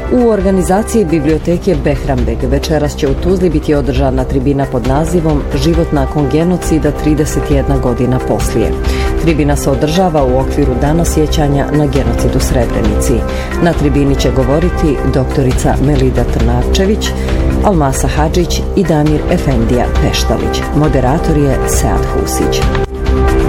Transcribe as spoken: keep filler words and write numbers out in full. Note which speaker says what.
Speaker 1: U organizaciji biblioteke Behranbeg večeras će u Tuzli biti održana tribina pod nazivom Život nakon genocida trideset jedna godina poslije. Tribina se održava u okviru Dana sjećanja na genocid u Srebrenici. Na tribini će govoriti doktorica Melida Trnavčević, Almasa Hadžić i Damir Efendija Peštalić. Moderator je Sead Husić.